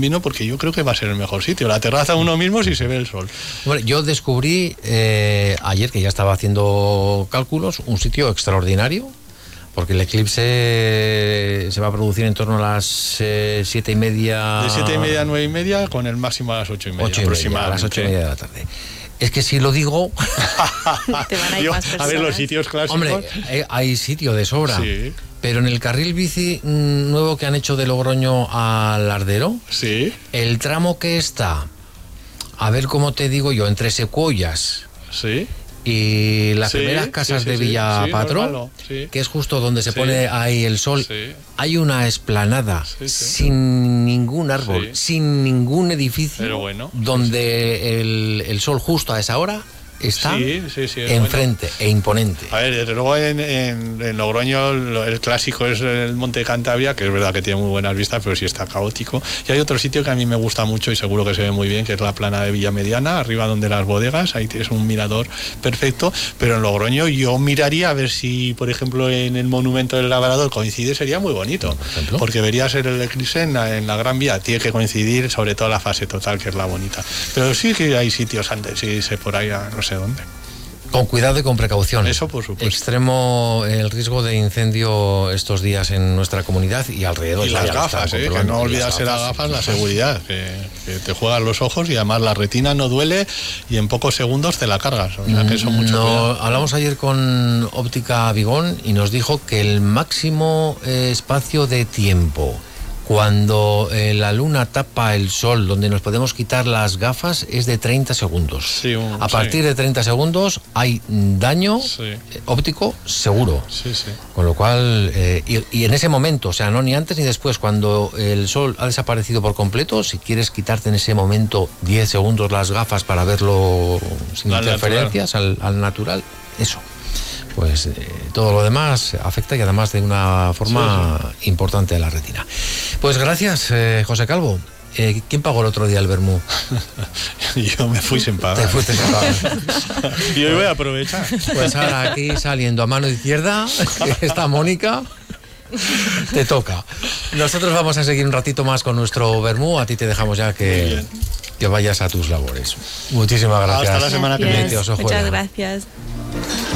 vino, porque yo creo que va a ser el mejor sitio. La terraza uno mismo si se ve el sol. Bueno, yo descubrí ayer, que ya estaba haciendo cálculos, un sitio extraordinario, porque el eclipse se va a producir en torno a las 7:30. De 7:30 a 9:30, con el máximo a las 8:30 aproximadamente. A las 8:30 de la tarde. Es que si lo digo... Te van a ir más personas. A ver, los sitios clásicos... Hombre, hay sitio de sobra. Sí. Pero en el carril bici nuevo que han hecho de Logroño a Lardero, Sí. el tramo que está, a ver cómo te digo yo, entre Secuoyas Sí. y las Sí, primeras casas sí, de sí, Villapatro, normal, sí. que es justo donde se Sí. pone ahí el sol, Sí. hay una explanada Sí, sí. sin ningún árbol, Sí. sin ningún edificio, Pero bueno, donde el sol justo a esa hora está Sí, es enfrente e imponente. A ver, desde luego en Logroño el clásico es el Monte Cantabria, que es verdad que tiene muy buenas vistas, pero sí está caótico. Y hay otro sitio que a mí me gusta mucho y seguro que se ve muy bien, que es la plana de Villamediana, arriba donde las bodegas, ahí tienes un mirador perfecto, pero en Logroño yo miraría a ver si, por ejemplo, en el Monumento del Labrador coincide, sería muy bonito, porque verías el eclipse en la Gran Vía, tiene que coincidir, sobre todo la fase total, que es la bonita. Pero sí que hay sitios antes, sí, por ahí, no sé dónde. Con cuidado y con precaución. Eso por supuesto. Extremo el riesgo de incendio estos días en nuestra comunidad y alrededor. Y las gafas, que no olvidarse las gafas, la seguridad, que te juegan los ojos y además la retina no duele y en pocos segundos te la cargas. O sea, que eso mucho cuidado. Hablamos ayer con Óptica Vigón y nos dijo que el máximo espacio de tiempo cuando la luna tapa el sol, donde nos podemos quitar las gafas, es de 30 segundos. Sí, a partir de 30 segundos hay daño óptico seguro. Sí. Con lo cual, y en ese momento, o sea, no ni antes ni después, cuando el sol ha desaparecido por completo, si quieres quitarte en ese momento 10 segundos las gafas para verlo sin interferencias, al natural, eso. Pues todo lo demás afecta y además de una forma importante a la retina. Pues gracias, José Calvo. ¿Quién pagó el otro día el vermú? Yo me fui sin pagar. Te fuiste sin pagar. Y hoy voy a aprovechar. Pues ahora aquí saliendo a mano izquierda está Mónica. Te toca. Nosotros vamos a seguir un ratito más con nuestro vermú. A ti te dejamos ya que vayas a tus labores. Muchísimas gracias. Hasta la semana que viene. Muchas gracias.